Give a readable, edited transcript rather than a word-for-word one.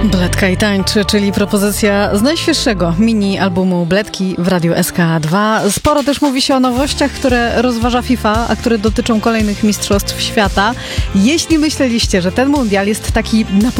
Bledka i tańczy, czyli propozycja z najświeższego mini-albumu Bledki w Radiu SK2. Sporo też mówi się o nowościach, które rozważa FIFA, a które dotyczą kolejnych mistrzostw świata. Jeśli myśleliście, że ten mundial jest taki na